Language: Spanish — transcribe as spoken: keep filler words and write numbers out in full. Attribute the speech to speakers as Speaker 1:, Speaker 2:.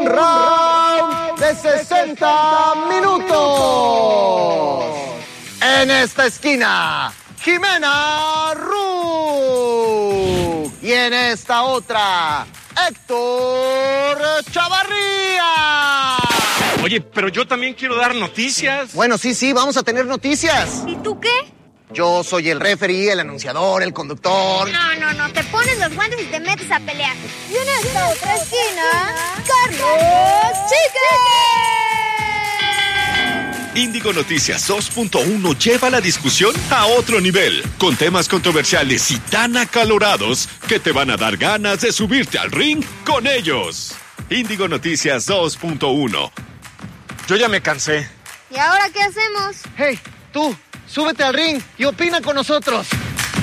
Speaker 1: round de sesenta minutos. En esta esquina, Jimena Ru. Y en esta otra, Héctor Chavarría.
Speaker 2: Oye, pero yo también quiero dar noticias.
Speaker 1: Bueno, sí, sí, vamos a tener noticias.
Speaker 3: ¿Y tú qué?
Speaker 1: Yo soy el referee, el anunciador, el conductor.
Speaker 3: No, no, no, te pones los guantes y te metes a pelear. Y en esta otra esquina, Carlos Chique.
Speaker 4: Índigo Noticias dos punto uno lleva la discusión a otro nivel, con temas controversiales y tan acalorados que te van a dar ganas de subirte al ring con ellos. Índigo Noticias dos punto uno.
Speaker 2: Yo ya me cansé.
Speaker 3: ¿Y ahora qué hacemos?
Speaker 1: Hey, tú, súbete al ring y opina con nosotros.